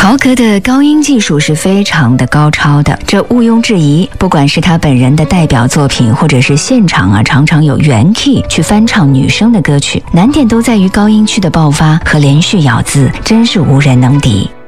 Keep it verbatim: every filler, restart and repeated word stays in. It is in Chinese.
曹格的高音技术是非常的高超的，这毋庸置疑。不管是他本人的代表作品，或者是现场啊，常常有原 key 去翻唱女生的歌曲，难点都在于高音区的爆发和连续咬字，真是无人能敌。